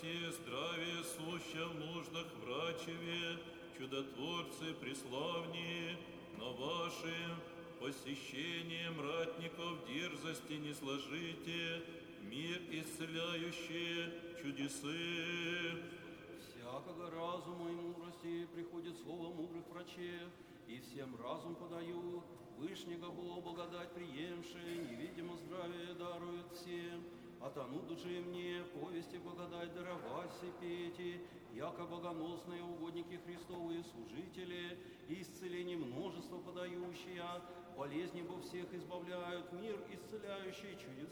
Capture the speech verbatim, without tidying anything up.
милости, здравие суща в нуждах врачеве, чудотворцы преславнее, но вашим посещением ратников дерзости не сложите, мир исцеляющие чудесы. Всякого разума и мудрости приходит слово мудрых врачей, и всем разум подаю, Вышнего Бога благодать приемши, невидимо здравие дарует всем. А тону души мне, повести благодать даровать се пейте, яко богоносные угодники Христовые служители, и исцеление множество подающие, болезни бо всех избавляют, мир исцеляющий чудес.